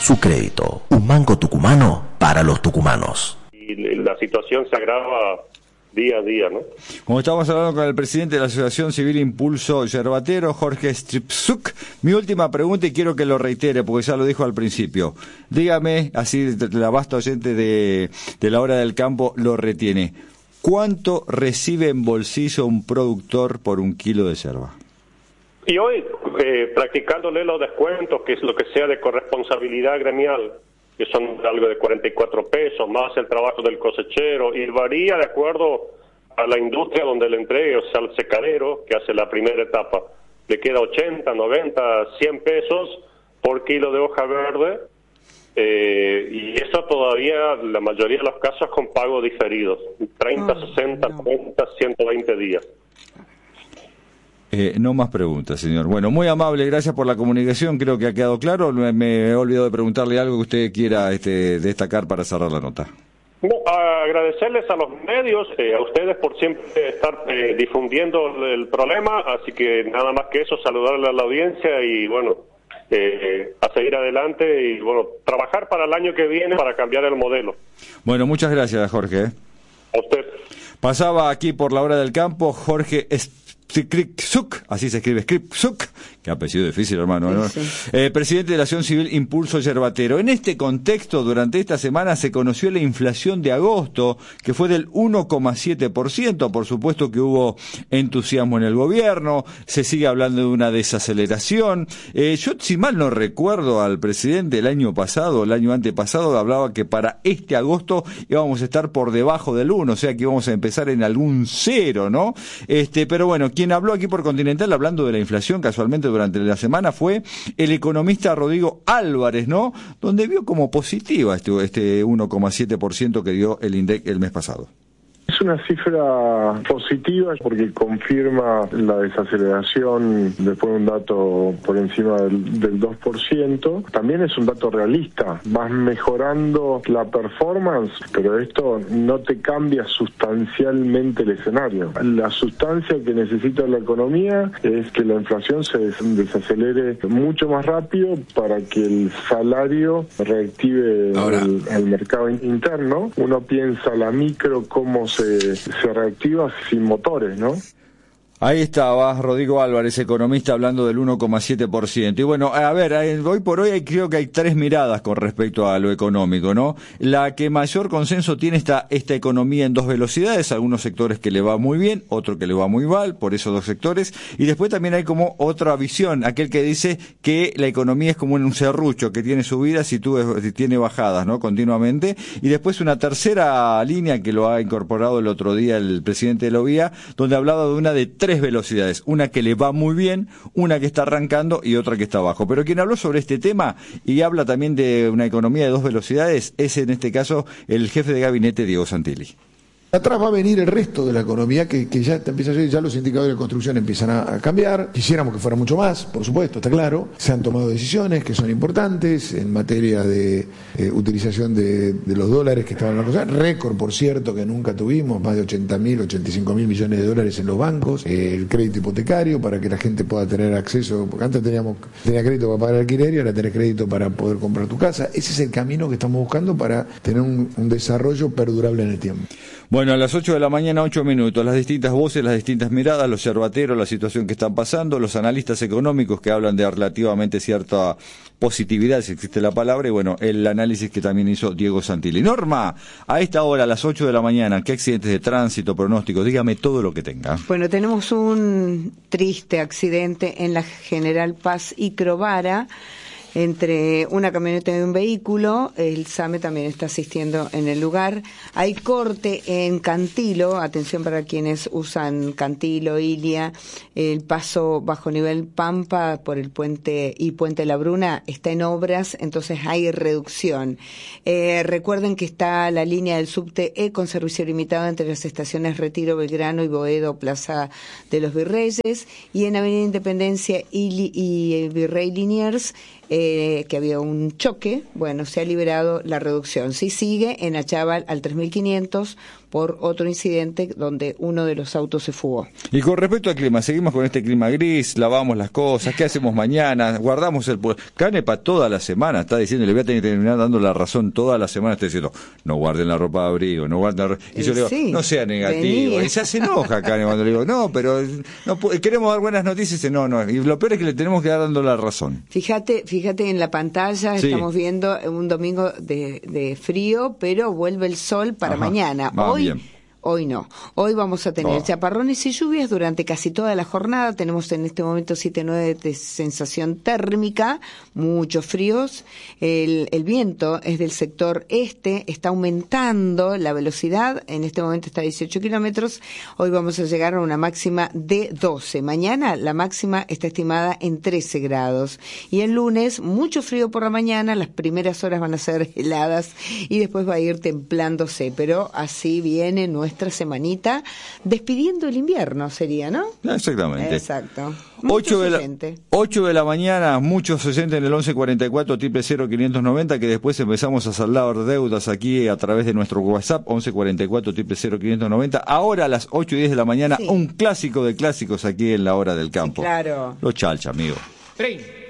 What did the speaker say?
Su crédito, un banco tucumano para los tucumanos. Y la situación se agrava día a día, ¿no? Como estamos hablando con el presidente de la Asociación Civil Impulso Yerbatero, Jorge Stripsuk, mi última pregunta, y quiero que lo reitere porque ya lo dijo al principio. Dígame, así la vasta oyente de la hora del campo lo retiene, ¿cuánto recibe en bolsillo un productor por un kilo de yerba? Y hoy, practicándole los descuentos, que es lo que sea de corresponsabilidad gremial, que son algo de 44 pesos, más el trabajo del cosechero, y varía de acuerdo a la industria donde le entregue, o sea, al secadero, que hace la primera etapa, le queda 80, 90, 100 pesos por kilo de hoja verde, y eso todavía, la mayoría de los casos, con pagos diferidos, 30, 60, 90, 120 días. No más preguntas, señor. Bueno, muy amable, gracias por la comunicación, creo que ha quedado claro. Me he olvidado de preguntarle algo que usted quiera destacar para cerrar la nota. No, agradecerles a los medios, a ustedes por siempre estar difundiendo el problema, así que nada más que eso, saludarle a la audiencia y bueno, a seguir adelante y bueno, trabajar para el año que viene para cambiar el modelo. Bueno, muchas gracias, Jorge. A usted. Pasaba aquí por la hora del campo Jorge Stripsuk, así se escribe Stripsuk, qué apellido difícil, hermano, ¿no? Sí. Presidente de la Asociación Civil Impulso Yerbatero. En este contexto, durante esta semana se conoció la inflación de agosto, que fue del 1,7%. Por supuesto que hubo entusiasmo en el gobierno, se sigue hablando de una desaceleración. Yo, si mal no recuerdo, al presidente el año pasado, el año antepasado, hablaba que para este agosto íbamos a estar por debajo del 1, o sea que íbamos a empezar en algún cero, ¿no? Pero bueno, quien habló aquí por Continental hablando de la inflación casualmente durante la semana fue el economista Rodrigo Álvarez, ¿no? Donde vio como positiva este 1,7% que dio el INDEC el mes pasado. Es una cifra positiva porque confirma la desaceleración después de un dato por encima del 2%. También es un dato realista. Vas mejorando la performance, pero esto no te cambia sustancialmente el escenario. La sustancia que necesita la economía es que la inflación se desacelere mucho más rápido para que el salario reactive el mercado interno. Uno piensa la micro cómo se reactiva sin motores, ¿no? Ahí estaba Rodrigo Álvarez, economista, hablando del 1,7%. Y bueno, a ver, hoy por hoy creo que hay tres miradas con respecto a lo económico, ¿no? La que mayor consenso tiene esta economía en dos velocidades, algunos sectores que le va muy bien, otro que le va muy mal, por esos dos sectores. Y después también hay como otra visión, aquel que dice que la economía es como un serrucho, que tiene subidas y tiene bajadas, ¿no? Continuamente. Y después una tercera línea que lo ha incorporado el otro día el presidente de la OIA, donde hablaba de una de tres velocidades, una que le va muy bien, una que está arrancando y otra que está abajo. Pero quien habló sobre este tema y habla también de una economía de dos velocidades es en este caso el jefe de gabinete Diego Santilli. Atrás va a venir el resto de la economía que ya empieza a ser, ya los indicadores de construcción empiezan a cambiar. Quisiéramos que fuera mucho más, por supuesto, está claro. Se han tomado decisiones que son importantes en materia de utilización de los dólares que estaban en la cosa. Récord, por cierto, que nunca tuvimos, más de 85.000 millones de dólares en los bancos. El crédito hipotecario para que la gente pueda tener acceso, porque antes tenía crédito para pagar el alquiler y ahora tenés crédito para poder comprar tu casa. Ese es el camino que estamos buscando para tener un desarrollo perdurable en el tiempo. Bueno, a las 8 de la mañana, 8 minutos, las distintas voces, las distintas miradas, los yerbateros, la situación que están pasando, los analistas económicos que hablan de relativamente cierta positividad, si existe la palabra, y bueno, el análisis que también hizo Diego Santilli. Norma, a esta hora, a las 8 de la mañana, ¿qué accidentes de tránsito, pronósticos? Dígame todo lo que tenga. Bueno, tenemos un triste accidente en la General Paz y Crovara, entre una camioneta y un vehículo. El SAME también está asistiendo en el lugar. Hay corte en Cantilo, atención para quienes usan Cantilo, Ilia, el paso bajo nivel Pampa por el puente y Puente La Bruna está en obras, entonces hay reducción. Recuerden que está la línea del subte E con servicio limitado entre las estaciones Retiro, Belgrano y Boedo, Plaza de los Virreyes, y en Avenida Independencia y Virrey Liniers que había un choque. Bueno, se ha liberado la reducción. Sí sigue en Achaval al 3500 por otro incidente donde uno de los autos se fugó. Y con respecto al clima, seguimos con este clima gris, lavamos las cosas, ¿qué hacemos mañana? Guardamos el... Canepa toda la semana está diciendo, le voy a tener que terminar dando la razón toda la semana, está diciendo, no guarden la ropa de abrigo, no guarden la ropa... Y yo le digo, no sea negativo. Venía. Y se hace enoja Canepa cuando le digo, no, pero no, queremos dar buenas noticias, y dice, no. Y lo peor es que le tenemos que dar dando la razón. Fíjate en la pantalla, sí. Estamos viendo un domingo de frío, pero vuelve el sol para mañana. Hoy no. Hoy vamos a tener chaparrones y lluvias durante casi toda la jornada. Tenemos en este momento 7-9 de sensación térmica, muchos fríos. El viento es del sector este, está aumentando la velocidad. En este momento está a 18 kilómetros. Hoy vamos a llegar a una máxima de 12. Mañana la máxima está estimada en 13 grados. Y el lunes, mucho frío por la mañana. Las primeras horas van a ser heladas y después va a ir templándose. Pero así viene nuestra semanita, despidiendo el invierno sería, ¿no? Exactamente. Exacto. 8 de la mañana, muchos oyentes en el 1144 000 590, que después empezamos a saldar deudas aquí a través de nuestro WhatsApp, 1144 000 590. Ahora a las 8:10 de la mañana, un clásico de clásicos aquí en la Hora del Campo. Claro. Los Chalcha, amigo. 30.